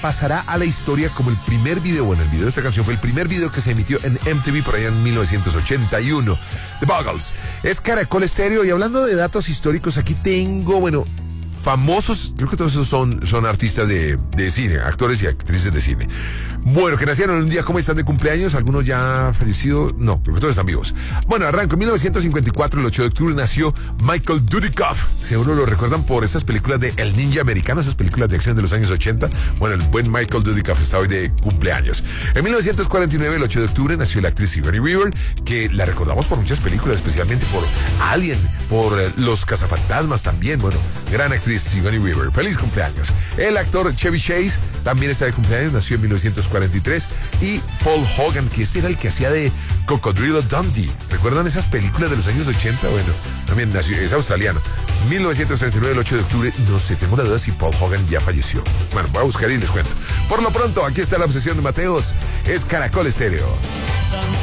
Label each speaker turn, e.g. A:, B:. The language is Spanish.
A: pasará a la historia como el primer video, bueno, el video de esta canción fue el primer video que se emitió en MTV por allá en 1981. The Buggles. Es Caracol Estéreo y hablando de datos históricos, aquí tengo, bueno, famosos, creo que todos esos son artistas de cine, actores y actrices de cine. Bueno, que nacieron un día como están de cumpleaños, algunos ya fallecidos, no, creo que todos están vivos. Bueno, arranco, en 1954, el 8 de octubre, nació Michael Dudikoff. Seguro lo recuerdan por esas películas de El Ninja Americano, esas películas de acción de los años 80. Bueno, el buen Michael Dudikoff está hoy de cumpleaños. En 1949, el 8 de octubre, nació la actriz Sigourney Weaver, que la recordamos por muchas películas, especialmente por Alien, por Los Cazafantasmas también. Bueno, gran actriz Sigourney Weaver. Feliz cumpleaños. El actor Chevy Chase también está de cumpleaños, nació en 1943. Y Paul Hogan, que este era el que hacía de Cocodrilo Dundee. ¿Recuerdan esas películas de los años 80? Bueno, también nació, es australiano. 1939, el 8 de octubre, no sé, tengo la duda si Paul Hogan ya falleció. Bueno, voy a buscar y les cuento. Por lo pronto, aquí está la obsesión de Mateos. Es Caracol Estéreo.